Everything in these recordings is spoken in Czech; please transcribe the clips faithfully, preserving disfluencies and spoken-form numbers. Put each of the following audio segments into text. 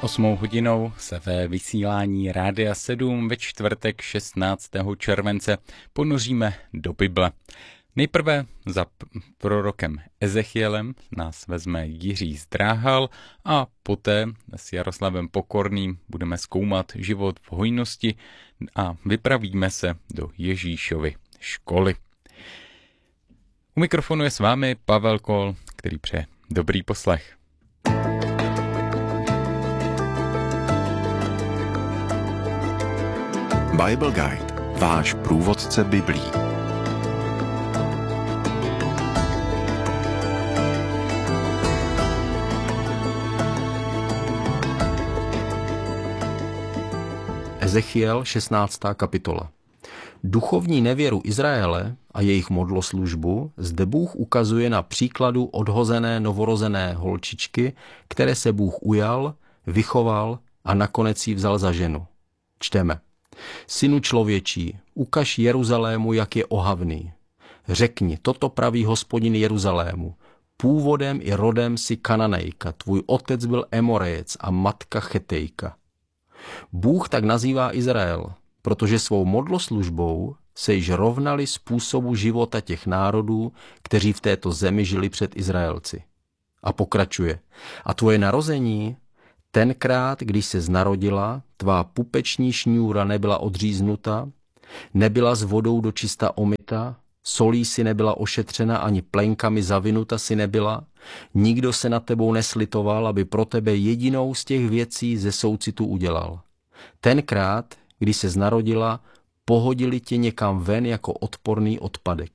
Osmou hodinou se ve vysílání Rádia sedm ve čtvrtek šestnáctého července ponoříme do Bible. Nejprve za prorokem Ezechielem nás vezme Jiří Zdráhal a poté s Jaroslavem Pokorným budeme zkoumat život v hojnosti a vypravíme se do Ježíšovy školy. U mikrofonu je s vámi Pavel Kol, který přeje dobrý poslech. Bible Guide, váš průvodce Biblí. Ezechiel, šestnáctá kapitola. Duchovní nevěru Izraele a jejich modloslužbu zde Bůh ukazuje na příkladu odhozené novorozené holčičky, které se Bůh ujal, vychoval a nakonec ji vzal za ženu. Čteme. Synu člověčí, ukaž Jeruzalému, jak je ohavný. Řekni, toto praví Hospodin Jeruzalému. Původem i rodem si Kananejka, tvůj otec byl Emorejec a matka Chetejka. Bůh tak nazývá Izrael, protože svou modloslužbou se již rovnali způsobu života těch národů, kteří v této zemi žili před Izraelci. A pokračuje. A tvoje narození, tenkrát, když ses narodila, tvá pupeční šňůra nebyla odříznuta, nebyla s vodou dočista omyta, solí si nebyla ošetřena, ani plenkami zavinuta si nebyla, nikdo se nad tebou neslitoval, aby pro tebe jedinou z těch věcí ze soucitu udělal. Tenkrát, když ses narodila, pohodili tě někam ven jako odporný odpadek.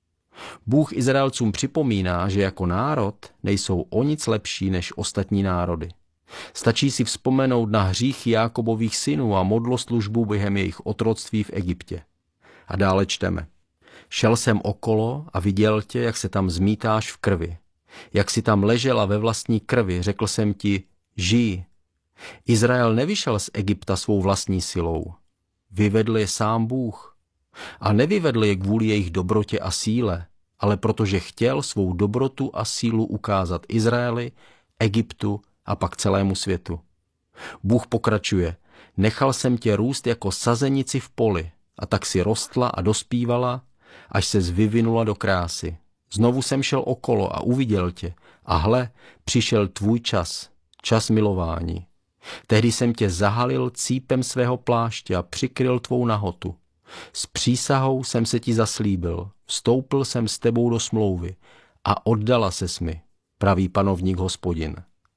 Bůh Izraelcům připomíná, že jako národ nejsou o nic lepší než ostatní národy. Stačí si vzpomenout na hříchy Jákobových synů a modloslužbu během jejich otroctví v Egyptě. A dále čteme. Šel jsem okolo a viděl tě, jak se tam zmítáš v krvi. Jak si tam ležela ve vlastní krvi, řekl jsem ti, žij. Izrael nevyšel z Egypta svou vlastní silou. Vyvedl je sám Bůh. A nevyvedl je kvůli jejich dobrotě a síle, ale protože chtěl svou dobrotu a sílu ukázat Izraeli, Egyptu a pak celému světu. Bůh pokračuje. Nechal jsem tě růst jako sazenici v poli, a tak si rostla a dospívala, až ses vyvinula do krásy. Znovu jsem šel okolo a uviděl tě, a hle, přišel tvůj čas, čas milování. Tehdy jsem tě zahalil cípem svého pláště a přikryl tvou nahotu. S přísahou jsem se ti zaslíbil, vstoupil jsem s tebou do smlouvy a oddala ses mi, praví panovník Hospodin.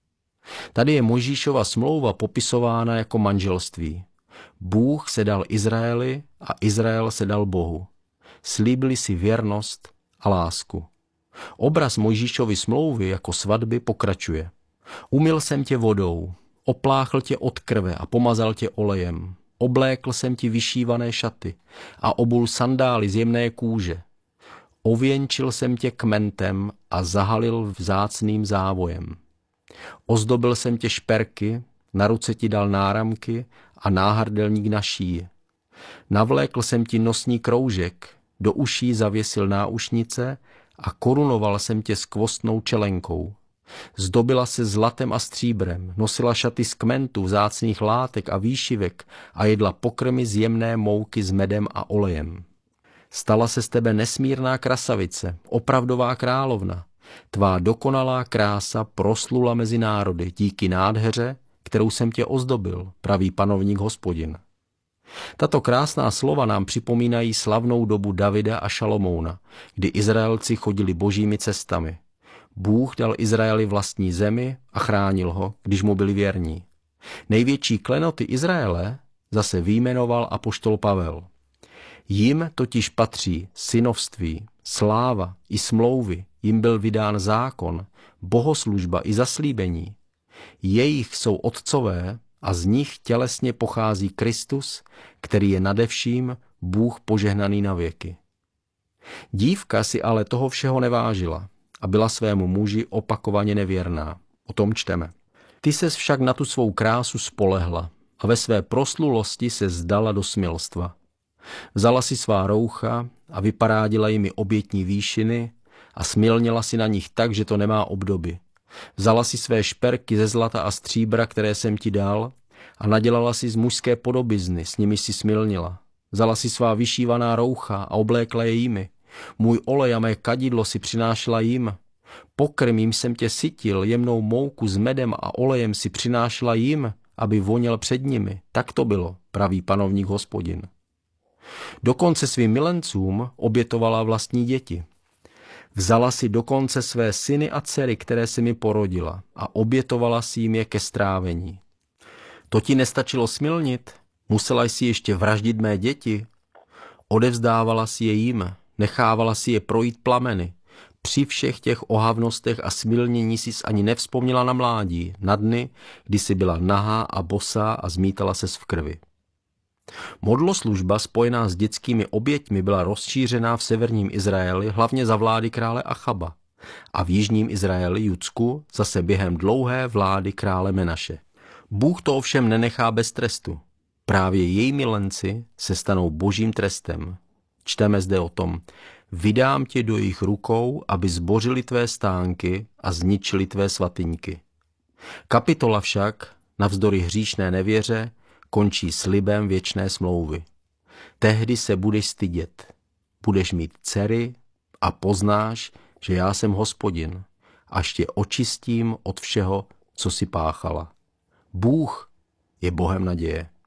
Tady je Mojžíšova smlouva popisována jako manželství. Bůh se dal Izraeli a Izrael se dal Bohu. Slíbili si věrnost a lásku. Obraz Mojžíšovy smlouvy jako svatby pokračuje. Umyl jsem tě vodou, opláchl tě od krve a pomazal tě olejem. Oblékl jsem ti vyšívané šaty a obul sandály z jemné kůže. Ověnčil jsem tě kmentem a zahalil vzácným závojem. Ozdobil jsem tě šperky, na ruce ti dal náramky a náhrdelník na šíji. Navlékl jsem ti nosní kroužek, do uší zavěsil náušnice a korunoval jsem tě skvostnou čelenkou. Zdobila se zlatem a stříbrem, nosila šaty z kmentu, vzácných látek a výšivek a jedla pokrmy z jemné mouky s medem a olejem. Stala se z tebe nesmírná krasavice, opravdová královna. Tvá dokonalá krása proslula mezi národy díky nádheře, kterou jsem tě ozdobil, praví panovník Hospodin. Tato krásná slova nám připomínají slavnou dobu Davida a Šalomouna, kdy Izraelci chodili božími cestami. Bůh dal Izraeli vlastní zemi a chránil ho, když mu byli věrní. Největší klenoty Izraele zase vyjmenoval apoštol Pavel. Jim totiž patří synovství, sláva i smlouvy, jim byl vydán zákon, bohoslužba i zaslíbení. Jejich jsou otcové a z nich tělesně pochází Kristus, který je nadevším Bůh požehnaný na věky. Dívka si ale toho všeho nevážila a byla svému muži opakovaně nevěrná. O tom čteme. Ty ses však na tu svou krásu spolehla a ve své proslulosti se zdala do smilstva. Vzala si svá roucha a vyparádila jimi obětní výšiny a smilnila si na nich tak, že to nemá obdoby. Vzala si své šperky ze zlata a stříbra, které jsem ti dal, a nadělala si z mužské podobizny, s nimi si smilnila. Vzala si svá vyšívaná roucha a oblékla je jimi. Můj olej a mé kadidlo si přinášela jim. Pokrm jim jsem tě sytil, jemnou mouku s medem a olejem si přinášela jim, aby voněl před nimi. Tak to bylo, praví panovník Hospodin. Dokonce svým milencům obětovala vlastní děti. Vzala si dokonce své syny a dcery, které si mi porodila, a obětovala si jim je ke strávení. To ti nestačilo smilnit? Musela jsi ještě vraždit mé děti? Odevzdávala si je jim, nechávala si je projít plameny. Při všech těch ohavnostech a smilnění jsi ani nevzpomněla na mládí, na dny, kdy jsi byla nahá a bosá a zmítala ses v krvi. Modloslužba spojená s dětskými oběťmi byla rozšířená v severním Izraeli hlavně za vlády krále Achaba a v jižním Izraeli, Judsku, zase během dlouhé vlády krále Menaše. Bůh to ovšem nenechá bez trestu. Právě její milenci se stanou božím trestem. Čteme zde o tom: vydám tě do jejich rukou, aby zbořili tvé stánky a zničili tvé svatyňky. Kapitola však, navzdory hříšné nevěře, končí slibem věčné smlouvy. Tehdy se budeš stydět. Budeš mít dcery a poznáš, že já jsem Hospodin, až tě očistím od všeho, co si páchala. Bůh je Bohem naděje.